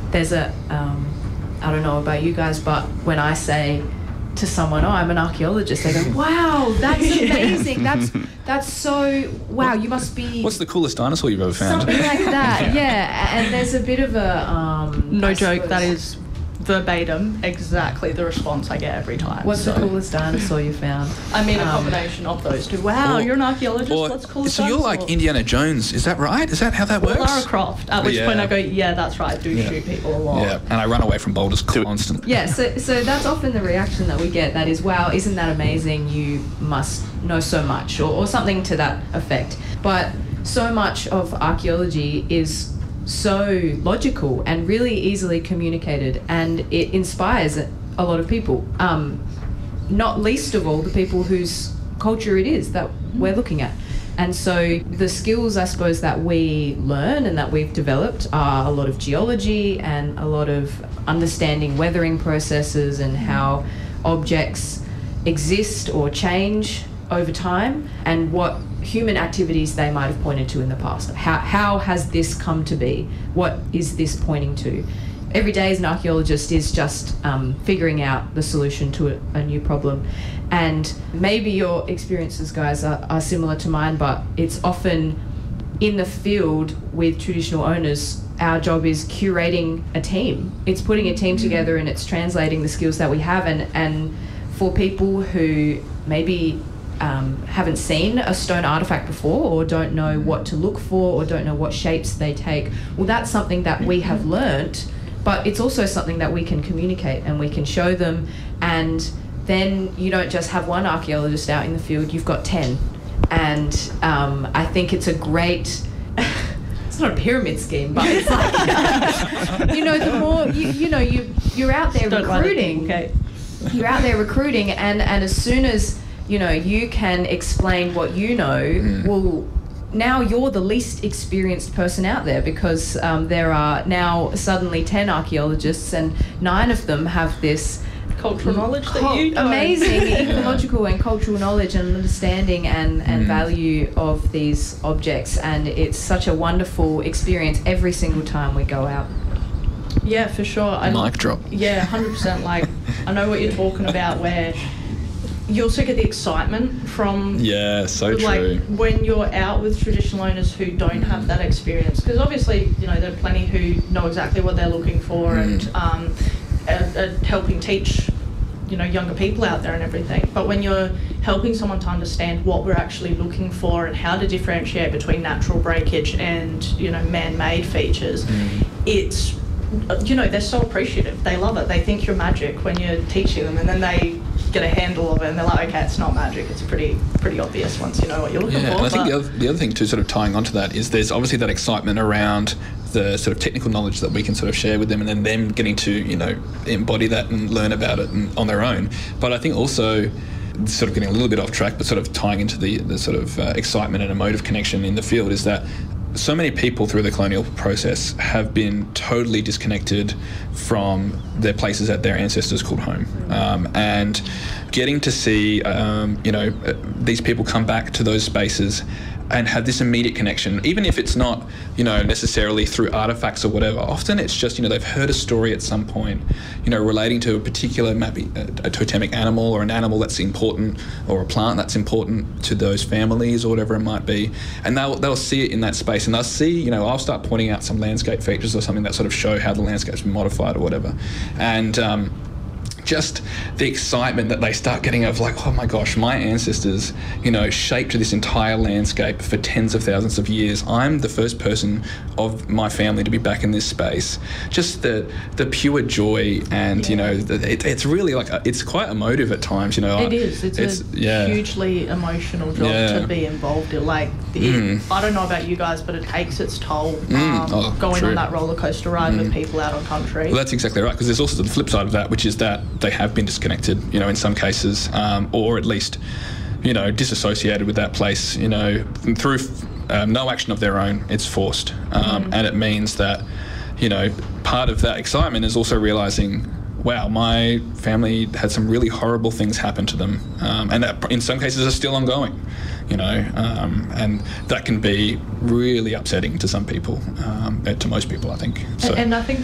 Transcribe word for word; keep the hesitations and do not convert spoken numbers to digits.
there's a, um, I don't know about you guys, but when I say to someone, oh, I'm an archaeologist, they go, wow, that's amazing. That's that's so, wow, you must be... What's the coolest dinosaur you've ever found? Something like that, yeah. yeah. And there's a bit of a... Um, no I joke, suppose, that is verbatim exactly the response I get every time. What's so. the coolest dinosaur you found? I mean, a Um, combination of those two. Wow, or, you're an archaeologist, or, what's the coolest So you're dinosaur? like Indiana Jones, is that right? Is that how that works? Or Lara Croft, at which Yeah. point I go, yeah, that's right, I do Yeah. shoot people a lot. Yeah, and I run away from boulders constantly. Yeah, so so that's often the reaction that we get, that is, wow, isn't that amazing, you must know so much, or, or something to that effect. But so much of archaeology is so logical and really easily communicated, and it inspires a lot of people, um, not least of all the people whose culture it is that we're looking at. And so the skills, I suppose, that we learn and that we've developed are a lot of geology and a lot of understanding weathering processes and how objects exist or change over time, and what human activities they might have pointed to in the past. How, how has this come to be? What is this pointing to? Every day as an archaeologist is just um, figuring out the solution to a, a new problem. And maybe your experiences, guys, are, are similar to mine, but it's often in the field with traditional owners, our job is curating a team. It's putting a team together and it's translating the skills that we have. And, and for people who maybe um, haven't seen a stone artifact before, or don't know what to look for, or don't know what shapes they take, well, that's something that we have learnt, but it's also something that we can communicate and we can show them. And then you don't just have one archaeologist out in the field, you've got ten. And um, I think it's a great... It's not a pyramid scheme, but it's like, you know, the more, you, you know, you, you're out there Don't recruiting. Okay. You're out there recruiting, and, and as soon as, you know, you can explain what you know, mm. well, now you're the least experienced person out there, because um, there are now suddenly ten archaeologists and nine of them have this cultural knowledge that you don't. Amazing ecological and cultural knowledge and understanding and, and mm. value of these objects, and it's such a wonderful experience every single time we go out. Yeah, for sure. I, Mic drop. Yeah, one hundred percent. Like, I know what you're talking about, where you also get the excitement from... Yeah, so like, true. When you're out with traditional owners who don't have that experience. Because obviously, you know, there are plenty who know exactly what they're looking for mm. and um, are, are helping teach, you know, younger people out there and everything. But when you're helping someone to understand what we're actually looking for and how to differentiate between natural breakage and, you know, man-made features, mm. it's... You know, they're so appreciative. They love it. They think you're magic when you're teaching them, and then they get a handle of it and they're like, okay, it's not magic. It's pretty pretty obvious once you know what you're looking yeah, for. And I think the other, the other thing too, sort of tying onto that, is there's obviously that excitement around the sort of technical knowledge that we can sort of share with them, and then them getting to, you know, embody that and learn about it and, on their own. But I think also, sort of getting a little bit off track, but sort of tying into the, the sort of uh, excitement and emotive connection in the field, is that so many people through the colonial process have been totally disconnected from their places that their ancestors called home. Um, and getting to see, um, you know, these people come back to those spaces and have this immediate connection, even if it's not, you know, necessarily through artifacts or whatever. Often it's just, you know, they've heard a story at some point, you know, relating to a particular, maybe a, a totemic animal, or an animal that's important, or a plant that's important to those families, or whatever it might be. And they'll, they'll see it in that space, and they'll see, you know, I'll start pointing out some landscape features or something that sort of show how the landscape's been modified or whatever. And, um, just the excitement that they start getting of like, oh my gosh, my ancestors, you know, shaped this entire landscape for tens of thousands of years. I'm the first person of my family to be back in this space. Just the the pure joy, and yeah. you know, the, it, it's really like a, it's quite emotive at times. You know, it is. It's, it's a yeah. hugely emotional job yeah. to be involved in. Like, it, mm. I don't know about you guys, but it takes its toll mm. um, oh, going true. on that roller coaster ride mm. with people out on country. Well, that's exactly right. Because there's also the flip side of that, which is that they have been disconnected, you know, in some cases, um, or at least, you know, disassociated with that place, you know, through um, no action of their own. It's forced. Um, mm. And it means that, you know, part of that excitement is also realising, wow, my family had some really horrible things happen to them, um, and that in some cases are still ongoing, you know, um, and that can be really upsetting to some people, um, to most people, I think. So. And, and I think